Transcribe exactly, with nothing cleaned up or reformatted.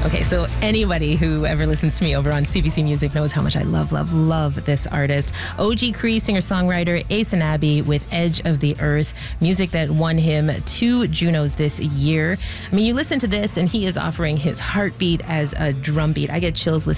Okay, so anybody who ever listens to me over on C B C Music knows how much I love, love, love this artist. O G Cree, singer-songwriter, Ace and Abby with Edge of the Earth, music that won him two Junos this year. I mean, you listen to this and he is offering his heartbeat as a drum beat. I get chills listening